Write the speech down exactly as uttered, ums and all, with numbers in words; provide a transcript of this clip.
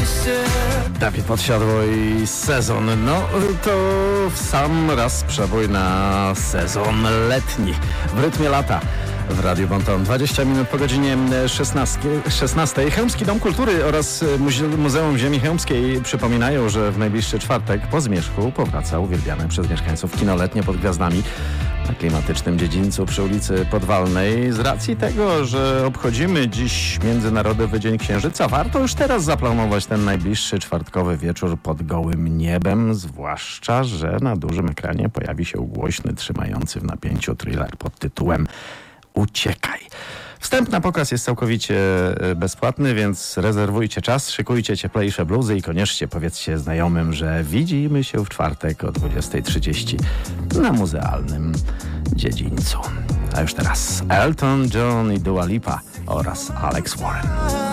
Dawid Podsiadło i Sezon. No to w sam raz przebój na sezon letni w rytmie lata. W Radiu Bonton. dwadzieścia minut po godzinie szesnastej. Chełmski Dom Kultury oraz Muzeum Ziemi Chełmskiej przypominają, że w najbliższy czwartek po zmierzchu powraca uwielbiane przez mieszkańców kino letnie pod gwiazdami na klimatycznym dziedzińcu przy ulicy Podwalnej. Z racji tego, że obchodzimy dziś Międzynarodowy Dzień Księżyca, warto już teraz zaplanować ten najbliższy czwartkowy wieczór pod gołym niebem, zwłaszcza, że na dużym ekranie pojawi się głośny, trzymający w napięciu thriller pod tytułem Uciekaj. Wstęp na pokaz jest całkowicie bezpłatny, więc rezerwujcie czas, szykujcie cieplejsze bluzy i koniecznie powiedzcie znajomym, że widzimy się w czwartek o dwudziestej trzydzieści na muzealnym dziedzińcu. A już teraz Elton John i Dua Lipa oraz Alex Warren.